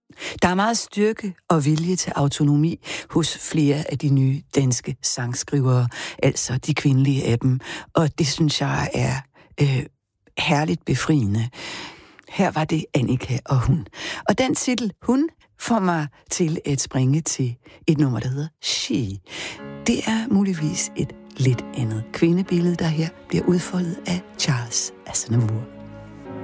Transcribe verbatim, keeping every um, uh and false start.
Der er meget styrke og vilje til autonomi hos flere af de nye danske sangskrivere, altså de kvindelige af dem, og det synes jeg er øh, herligt befriende. Her var det Annika og hun. Og den titel, hun, får mig til at springe til et nummer, der hedder She. Det er muligvis et lidt andet kvindebillede, der her bliver udfoldet af Charles Aznavour.